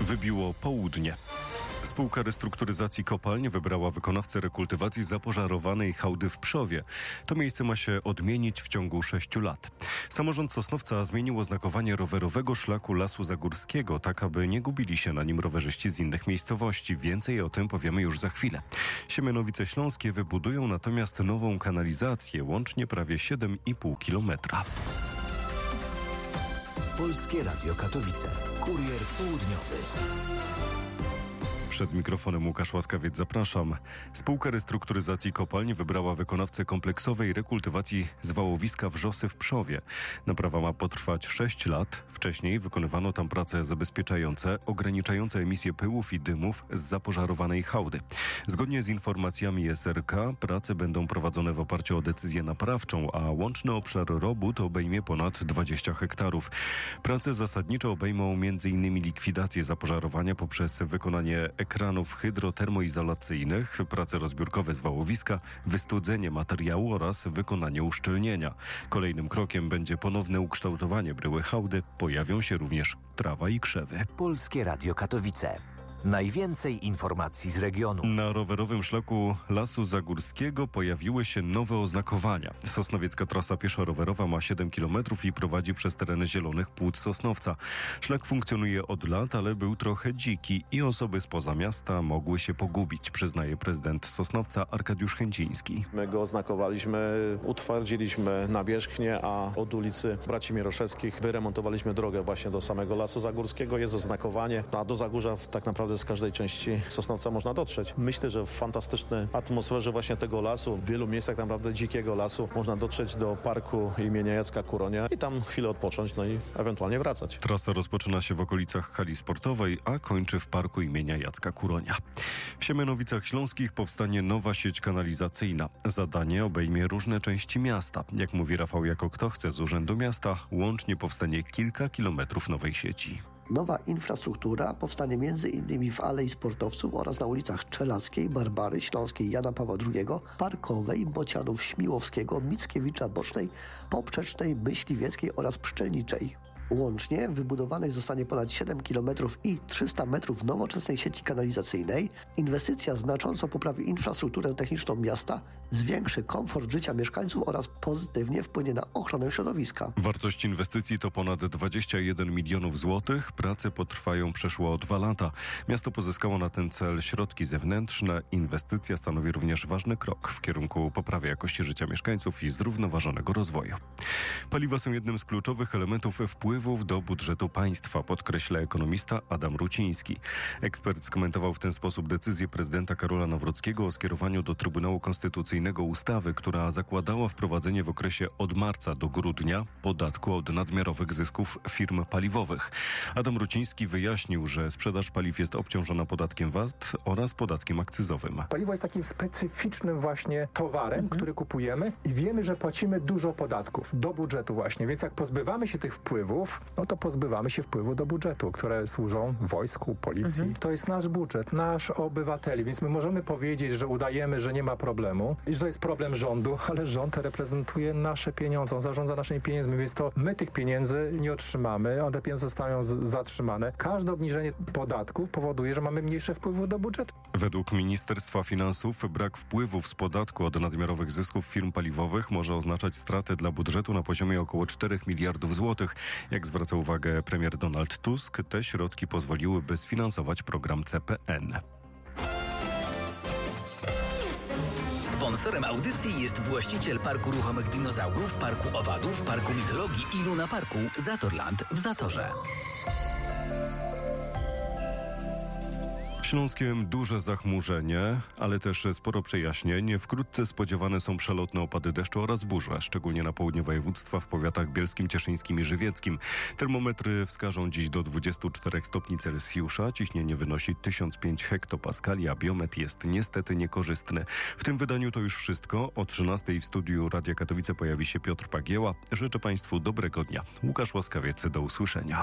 Wybiło południe. Spółka Restrukturyzacji Kopalń wybrała wykonawcę rekultywacji zapożarowanej hałdy w Pszowie. To miejsce ma się odmienić w ciągu 6 lat. Samorząd Sosnowca zmienił oznakowanie rowerowego szlaku Lasu Zagórskiego, tak aby nie gubili się na nim rowerzyści z innych miejscowości. Więcej o tym powiemy już za chwilę. Siemianowice Śląskie wybudują natomiast nową kanalizację, łącznie prawie 7,5 kilometra. Polskie Radio Katowice. Kurier południowy. Przed mikrofonem Łukasz Łaskawiec, zapraszam. Spółka Restrukturyzacji Kopalń wybrała wykonawcę kompleksowej rekultywacji zwałowiska Wrzosy w Pszowie. Naprawa ma potrwać 6 lat. Wcześniej wykonywano tam prace zabezpieczające, ograniczające emisję pyłów i dymów z zapożarowanej hałdy. Zgodnie z informacjami SRK prace będą prowadzone w oparciu o decyzję naprawczą, a łączny obszar robót obejmie ponad 20 hektarów. Prace zasadnicze obejmą m.in. likwidację zapożarowania poprzez wykonanie ekranów hydrotermoizolacyjnych, prace rozbiórkowe zwałowiska, wystudzenie materiału oraz wykonanie uszczelnienia. Kolejnym krokiem będzie ponowne ukształtowanie bryły hałdy. Pojawią się również trawa i krzewy. Polskie Radio Katowice. Najwięcej informacji z regionu. Na rowerowym szlaku Lasu Zagórskiego pojawiły się nowe oznakowania. Sosnowiecka trasa pieszo-rowerowa ma 7 km i prowadzi przez tereny zielonych płód Sosnowca. Szlak funkcjonuje od lat, ale był trochę dziki i osoby spoza miasta mogły się pogubić, przyznaje prezydent Sosnowca Arkadiusz Chęciński. My go oznakowaliśmy, utwardziliśmy nawierzchnię, a od ulicy Braci Mieroszewskich wyremontowaliśmy drogę właśnie do samego Lasu Zagórskiego. Jest oznakowanie, a do Zagórza tak naprawdę z każdej części Sosnowca można dotrzeć. Myślę, że w fantastycznej atmosferze właśnie tego lasu, w wielu miejscach naprawdę dzikiego lasu, można dotrzeć do parku imienia Jacka Kuronia i tam chwilę odpocząć, no i ewentualnie wracać. Trasa rozpoczyna się w okolicach hali sportowej, a kończy w parku imienia Jacka Kuronia. W Siemianowicach Śląskich powstanie nowa sieć kanalizacyjna. Zadanie obejmie różne części miasta. Jak mówi Rafał Jako, kto chce z Urzędu Miasta, łącznie powstanie kilka kilometrów nowej sieci. Nowa infrastruktura powstanie m.in. w Alei Sportowców oraz na ulicach Czelackiej, Barbary, Śląskiej, Jana Pawła II, Parkowej, Bocianów, Śmiłowskiego, Mickiewicza, Bocznej, Poprzecznej, Myśliwieckiej oraz Pszczelniczej. Łącznie wybudowanych zostanie ponad 7 km i 300 metrów nowoczesnej sieci kanalizacyjnej. Inwestycja znacząco poprawi infrastrukturę techniczną miasta, zwiększy komfort życia mieszkańców oraz pozytywnie wpłynie na ochronę środowiska. Wartość inwestycji to ponad 21 milionów złotych. Prace potrwają przeszło 2 lata. Miasto pozyskało na ten cel środki zewnętrzne. Inwestycja stanowi również ważny krok w kierunku poprawy jakości życia mieszkańców i zrównoważonego rozwoju. Paliwa są jednym z kluczowych elementów wpływów do budżetu państwa, podkreśla ekonomista Adam Ruciński. Ekspert skomentował w ten sposób decyzję prezydenta Karola Nawrockiego o skierowaniu do Trybunału Konstytucyjnego ustawy, która zakładała wprowadzenie w okresie od marca do grudnia podatku od nadmiarowych zysków firm paliwowych. Adam Ruciński wyjaśnił, że sprzedaż paliw jest obciążona podatkiem VAT oraz podatkiem akcyzowym. Paliwo jest takim specyficznym właśnie towarem, który kupujemy i wiemy, że płacimy dużo podatków do budżetu właśnie, więc jak pozbywamy się tych wpływów, no to pozbywamy się wpływu do budżetu, które służą wojsku, policji. To jest nasz budżet, nasz obywateli, więc my możemy powiedzieć, że udajemy, że nie ma problemu i że to jest problem rządu, ale rząd reprezentuje nasze pieniądze, on zarządza naszymi pieniędzmi, więc to my tych pieniędzy nie otrzymamy, one pieniądze zostają zatrzymane. Każde obniżenie podatków powoduje, że mamy mniejsze wpływy do budżetu. Według Ministerstwa Finansów brak wpływów z podatku od nadmiarowych zysków firm paliwowych może oznaczać straty dla budżetu na poziomie około 4 miliardów złotych. Jak zwraca uwagę premier Donald Tusk, te środki pozwoliłyby sfinansować program CPN. Sponsorem audycji jest właściciel Parku Ruchomych Dinozaurów, Parku Owadów, Parku Mitologii i Luna Parku Zatorland w Zatorze. W Śląskiem duże zachmurzenie, ale też sporo przejaśnień. Wkrótce spodziewane są przelotne opady deszczu oraz burze, szczególnie na południu województwa w powiatach bielskim, cieszyńskim i żywieckim. Termometry wskażą dziś do 24 stopni Celsjusza. Ciśnienie wynosi 1005 hektopaskali, a biometr jest niestety niekorzystny. W tym wydaniu to już wszystko. O 13:00 w studiu Radia Katowice pojawi się Piotr Pagieła. Życzę Państwu dobrego dnia. Łukasz Łaskawiec, do usłyszenia.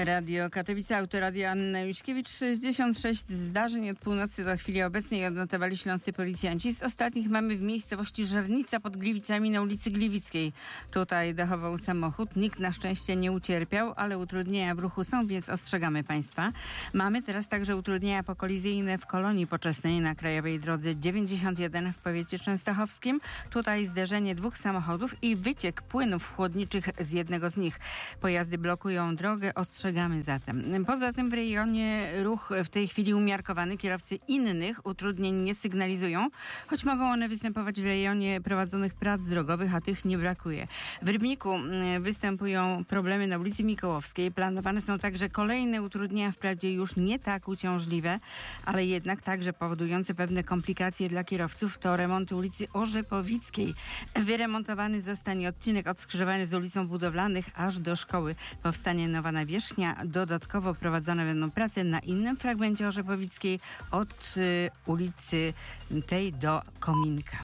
Radio Katowice, Autoradio Anna Juśkiewicz. 66 zdarzeń od północy do chwili obecnej odnotowali śląscy policjanci. Z ostatnich mamy w miejscowości Żernica pod Gliwicami na ulicy Gliwickiej. Tutaj dachował samochód. Nikt na szczęście nie ucierpiał, ale utrudnienia w ruchu są, więc ostrzegamy Państwa. Mamy teraz także utrudnienia pokolizyjne w Kolonii Poczesnej na krajowej drodze 91 w powiecie częstochowskim. Tutaj zderzenie dwóch samochodów i wyciek płynów chłodniczych z jednego z nich. Pojazdy blokują drogę, ostrzegamy zatem. Poza tym w rejonie ruch w tej chwili umiarkowany. Kierowcy innych utrudnień nie sygnalizują, choć mogą one występować w rejonie prowadzonych prac drogowych, a tych nie brakuje. W Rybniku występują problemy na ulicy Mikołowskiej. Planowane są także kolejne utrudnienia, wprawdzie już nie tak uciążliwe, ale jednak także powodujące pewne komplikacje dla kierowców. To remonty ulicy Orzepowickiej. Wyremontowany zostanie odcinek od skrzyżowania z ulicą Budowlanych aż do szkoły. Powstanie nowa nawierzchnia. Dodatkowo prowadzone będą prace na innym fragmencie Orzepowickiej od ulicy tej do Kominka.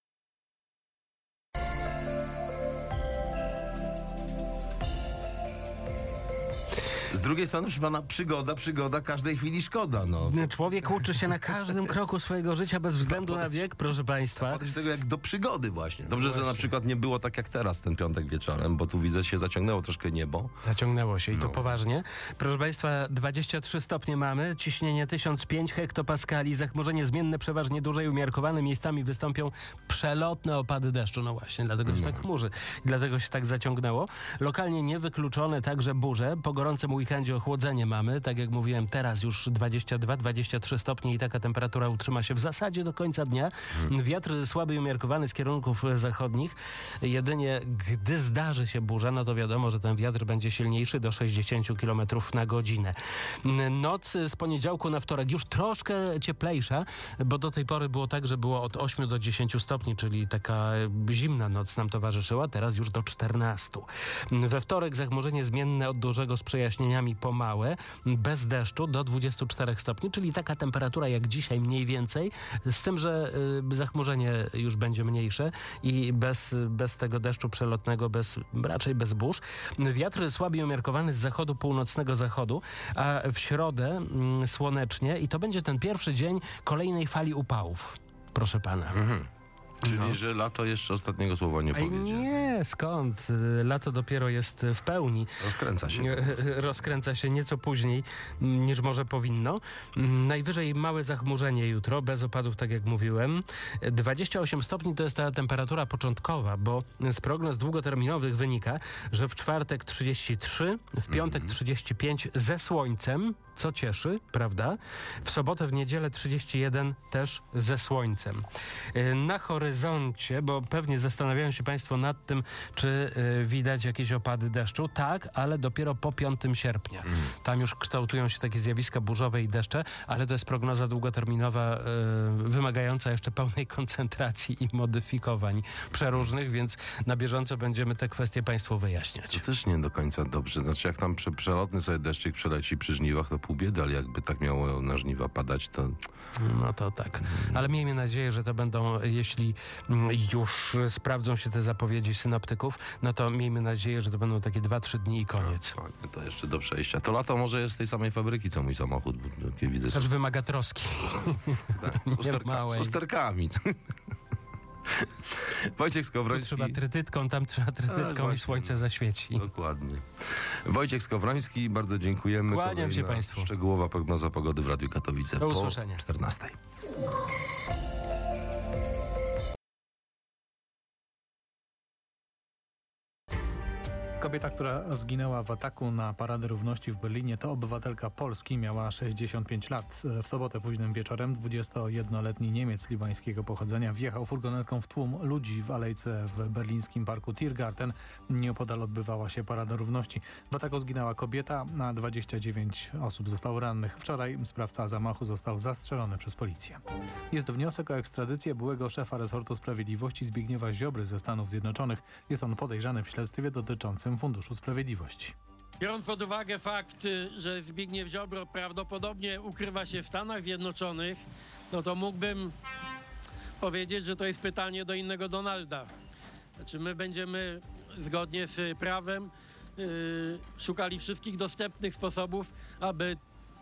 Z drugiej strony, proszę pana, przygoda, każdej chwili szkoda, no. Człowiek uczy się na każdym kroku swojego życia bez względu na wiek, proszę państwa. Podejść do tego jak do przygody właśnie. Dobrze, że na przykład nie było tak jak teraz ten piątek wieczorem, bo tu widzę, się zaciągnęło troszkę niebo. Zaciągnęło się i to poważnie. Proszę państwa, 23 stopnie mamy, ciśnienie 1005 hektopaskali, zachmurzenie zmienne, przeważnie duże i umiarkowane. Miejscami wystąpią przelotne opady deszczu. No właśnie, dlatego się tak chmurzy. I dlatego się tak zaciągnęło. Lokalnie niewykluczone także burze. Po gorącym weekendzie ochłodzenie mamy. Tak jak mówiłem, teraz już 22-23 stopnie i taka temperatura utrzyma się w zasadzie do końca dnia. Wiatr słaby i umiarkowany z kierunków zachodnich. Jedynie gdy zdarzy się burza, no to wiadomo, że ten wiatr będzie silniejszy do 60 km na godzinę. Noc z poniedziałku na wtorek już troszkę cieplejsza, bo do tej pory było tak, że było od 8 do 10 stopni, czyli taka zimna noc nam towarzyszyła, teraz już do 14. We wtorek zachmurzenie zmienne od dużego z przejaśnieniami po małe, bez deszczu do 24 stopni, czyli taka temperatura jak dzisiaj mniej więcej, z tym, że zachmurzenie już będzie mniejsze i bez tego deszczu przelotnego, raczej bez burz. Wiatr słaby i umiarkowany z zachodu, północnego zachodu, a w środę słonecznie i to będzie ten pierwszy dzień kolejnej fali upałów, proszę pana. Czyli, że lato jeszcze ostatniego słowa nie powiedzie. Nie, skąd? Lato dopiero jest w pełni. Rozkręca się. Rozkręca się nieco później niż może powinno. Najwyżej małe zachmurzenie jutro, bez opadów, tak jak mówiłem. 28 stopni to jest ta temperatura początkowa, bo z prognoz długoterminowych wynika, że w czwartek 33, w piątek 35 ze słońcem, co cieszy, prawda? W sobotę, w niedzielę 31 też ze słońcem. Na horyzoncie, bo pewnie zastanawiają się państwo nad tym, czy widać jakieś opady deszczu. Tak, ale dopiero po 5 sierpnia. Tam już kształtują się takie zjawiska burzowe i deszcze, ale to jest prognoza długoterminowa wymagająca jeszcze pełnej koncentracji i modyfikowań przeróżnych, więc na bieżąco będziemy te kwestie państwu wyjaśniać. To też nie do końca dobrze. Znaczy, jak tam przelotny sobie deszczyk przeleci przy żniwach, to pół biedy, ale jakby tak miało na żniwa padać, to... No to tak. Ale miejmy nadzieję, że to będą, jeśli już sprawdzą się te zapowiedzi synoptyków, no to miejmy nadzieję, że to będą takie 2-3 dni i koniec. No, to jeszcze do przejścia. To lato może jest z tej samej fabryki, co mój samochód, bo widzę... Też wymaga troski. Tak, z usterkami. Wojciech Skowroński. Tu trzeba trytytką, tam trzeba trytytką i słońce zaświeci. Dokładnie. Wojciech Skowroński, bardzo dziękujemy. Kłaniam się państwu. Szczegółowa prognoza pogody w Radiu Katowice do usłyszenia. Po 14. Kobieta, która zginęła w ataku na Paradę Równości w Berlinie, to obywatelka Polski, miała 65 lat. W sobotę późnym wieczorem 21-letni Niemiec libańskiego pochodzenia wjechał furgonetką w tłum ludzi w alejce w berlińskim parku Tiergarten. Nieopodal odbywała się Parada Równości. W ataku zginęła kobieta, a 29 osób zostało rannych. Wczoraj sprawca zamachu został zastrzelony przez policję. Jest wniosek o ekstradycję byłego szefa resortu sprawiedliwości Zbigniewa Ziobry ze Stanów Zjednoczonych. Jest on podejrzany w śledztwie dotyczącym Funduszu Sprawiedliwości. Biorąc pod uwagę fakt, że Zbigniew Ziobro prawdopodobnie ukrywa się w Stanach Zjednoczonych, no to mógłbym powiedzieć, że to jest pytanie do innego Donalda. Znaczy my będziemy zgodnie z prawem szukali wszystkich dostępnych sposobów, aby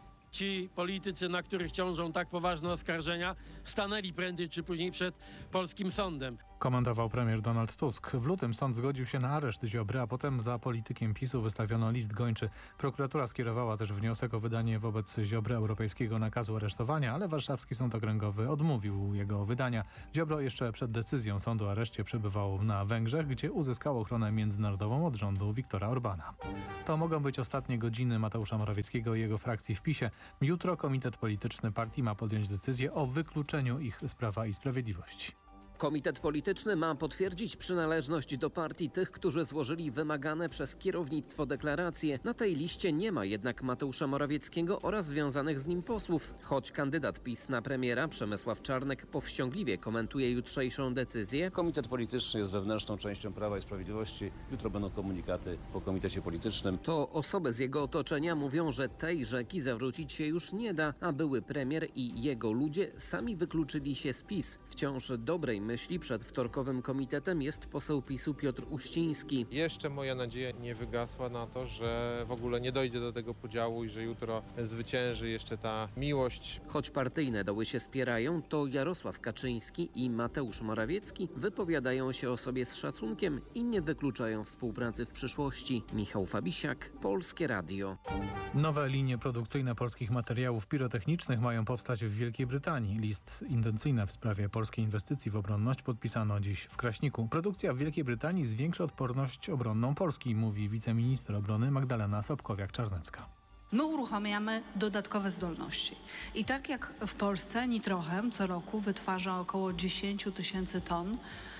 ci politycy, na których ciążą tak poważne oskarżenia, stanęli prędzej czy później przed polskim sądem. Komentował premier Donald Tusk. W lutym sąd zgodził się na areszt Ziobry, a potem za politykiem PiS-u wystawiono list gończy. Prokuratura skierowała też wniosek o wydanie wobec Ziobry europejskiego nakazu aresztowania, ale warszawski sąd okręgowy odmówił jego wydania. Ziobro jeszcze przed decyzją sądu o areszcie przebywał na Węgrzech, gdzie uzyskał ochronę międzynarodową od rządu Viktora Orbana. To mogą być ostatnie godziny Mateusza Morawieckiego i jego frakcji w PiS-ie. Jutro komitet polityczny partii ma podjąć decyzję o wykluczeniu ich z Prawa i Sprawiedliwości. Komitet polityczny ma potwierdzić przynależność do partii tych, którzy złożyli wymagane przez kierownictwo deklaracje. Na tej liście nie ma jednak Mateusza Morawieckiego oraz związanych z nim posłów. Choć kandydat PiS na premiera Przemysław Czarnek powściągliwie komentuje jutrzejszą decyzję. Komitet polityczny jest wewnętrzną częścią Prawa i Sprawiedliwości. Jutro będą komunikaty po komitecie politycznym. To osoby z jego otoczenia mówią, że tej rzeki zawrócić się już nie da, a były premier i jego ludzie sami wykluczyli się z PiS. Wciąż dobrej myśli przed wtorkowym komitetem jest poseł PiS-u Piotr Uściński. Jeszcze moja nadzieja nie wygasła na to, że w ogóle nie dojdzie do tego podziału i że jutro zwycięży jeszcze ta miłość. Choć partyjne doły się spierają, to Jarosław Kaczyński i Mateusz Morawiecki wypowiadają się o sobie z szacunkiem i nie wykluczają współpracy w przyszłości. Michał Fabisiak, Polskie Radio. Nowe linie produkcyjne polskich materiałów pirotechnicznych mają powstać w Wielkiej Brytanii. List intencyjny w sprawie polskiej inwestycji w obronność podpisano dziś w Kraśniku. Produkcja w Wielkiej Brytanii zwiększa odporność obronną Polski, mówi wiceminister obrony Magdalena Sobkowiak-Czarnecka. My uruchamiamy dodatkowe zdolności. I tak jak w Polsce Nitrochem co roku wytwarza około 10 000 ton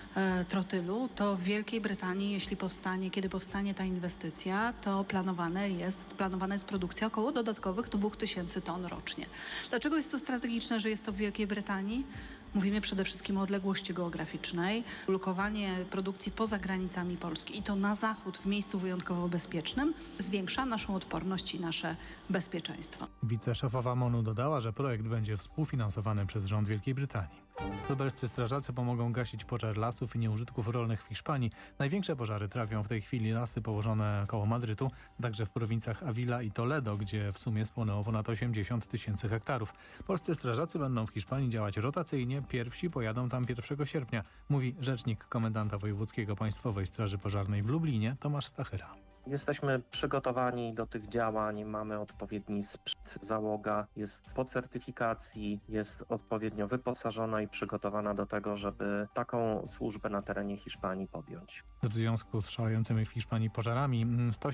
trotylu, to w Wielkiej Brytanii, kiedy powstanie ta inwestycja, to planowana jest produkcja około dodatkowych 2000 ton rocznie. Dlaczego jest to strategiczne, że jest to w Wielkiej Brytanii? Mówimy przede wszystkim o odległości geograficznej, lokowanie produkcji poza granicami Polski i to na zachód w miejscu wyjątkowo bezpiecznym zwiększa naszą odporność i nasze bezpieczeństwo. Wiceszefowa MON-u dodała, że projekt będzie współfinansowany przez rząd Wielkiej Brytanii. Lubelscy strażacy pomogą gasić pożar lasów i nieużytków rolnych w Hiszpanii. Największe pożary trawią w tej chwili lasy położone koło Madrytu, także w prowincjach Avila i Toledo, gdzie w sumie spłonęło ponad 80 000 hektarów. Polscy strażacy będą w Hiszpanii działać rotacyjnie. Pierwsi pojadą tam 1 sierpnia, mówi rzecznik komendanta wojewódzkiego Państwowej Straży Pożarnej w Lublinie Tomasz Stachyra. Jesteśmy przygotowani do tych działań, mamy odpowiedni sprzęt, załoga jest po certyfikacji, jest odpowiednio wyposażona i przygotowana do tego, żeby taką służbę na terenie Hiszpanii podjąć. W związku z szalejącymi w Hiszpanii pożarami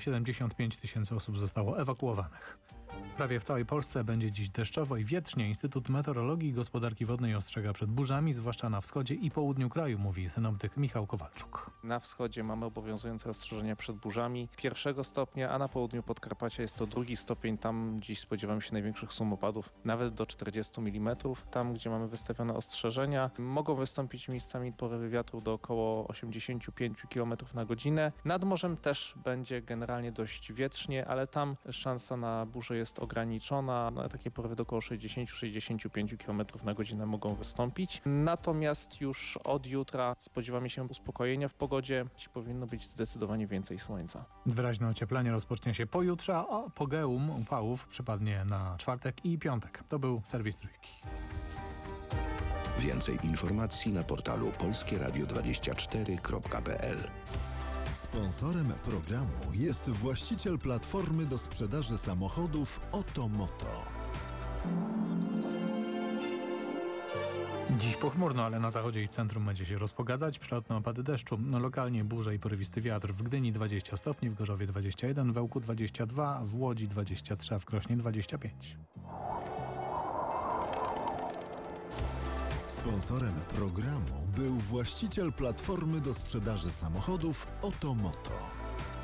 175 000 osób zostało ewakuowanych. Prawie w całej Polsce będzie dziś deszczowo i wietrznie. Instytut Meteorologii i Gospodarki Wodnej ostrzega przed burzami, zwłaszcza na wschodzie i południu kraju, mówi synoptyk Michał Kowalczuk. Na wschodzie mamy obowiązujące ostrzeżenia przed burzami 1 stopnia, a na południu Podkarpacia jest to 2 stopień. Tam dziś spodziewamy się największych sum opadów, nawet do 40 mm. Tam, gdzie mamy wystawione ostrzeżenia, mogą wystąpić miejscami porywy wiatru do około 85 km na godzinę. Nad morzem też będzie generalnie dość wietrznie, ale tam szansa na burzę jest ograniczona. Takie porywy do około 60-65 km na godzinę mogą wystąpić. Natomiast już od jutra spodziewamy się uspokojenia w pogodzie. Dziś powinno być zdecydowanie więcej słońca. Wyraźne ocieplenie rozpocznie się pojutrze, a apogeum upałów przypadnie na czwartek i piątek. To był serwis Trójki. Więcej informacji na portalu polskieradio24.pl. Sponsorem programu jest właściciel platformy do sprzedaży samochodów Otomoto. Dziś pochmurno, ale na zachodzie i centrum będzie się rozpogadzać. Przelotne opady deszczu. Lokalnie burze i porywisty wiatr. W Gdyni 20 stopni, w Gorzowie 21, w Ełku 22, w Łodzi 23, a w Krośnie 25. Sponsorem programu był właściciel platformy do sprzedaży samochodów Otomoto.